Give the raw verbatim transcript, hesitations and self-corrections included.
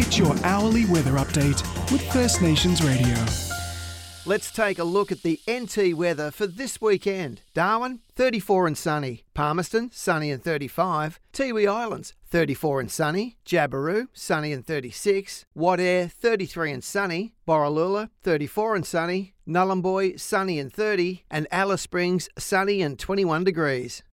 Get your hourly weather update with First Nations Radio. Let's take a look at the N T weather for this weekend. Darwin, thirty-four and sunny. Palmerston, sunny and thirty-five. Tiwi Islands, thirty-four and sunny. Jabiru, sunny and thirty-six. Wadeye, thirty-three and sunny. Borroloola, thirty-four and sunny. Nullumboy, sunny and thirty. And Alice Springs, sunny and twenty-one degrees.